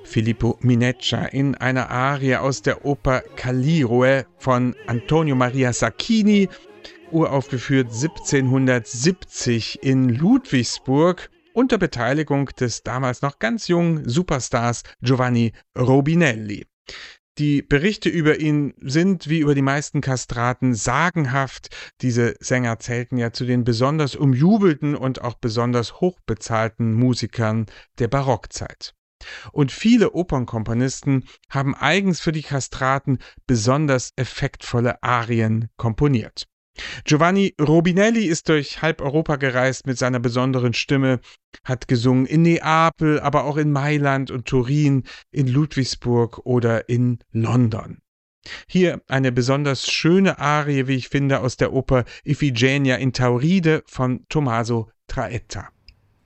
Filippo Mineccia in einer Arie aus der Oper Callirhoe von Antonio Maria Sacchini, uraufgeführt 1770 in Ludwigsburg unter Beteiligung des damals noch ganz jungen Superstars Giovanni Robinelli. Die Berichte über ihn sind, wie über die meisten Kastraten, sagenhaft. Diese Sänger zählten ja zu den besonders umjubelten und auch besonders hochbezahlten Musikern der Barockzeit. Und viele Opernkomponisten haben eigens für die Kastraten besonders effektvolle Arien komponiert. Giovanni Robinelli ist durch halb Europa gereist mit seiner besonderen Stimme, hat gesungen in Neapel, aber auch in Mailand und Turin, in Ludwigsburg oder in London. Hier eine besonders schöne Arie, wie ich finde, aus der Oper Iphigenia in Tauride von Tommaso Traetta.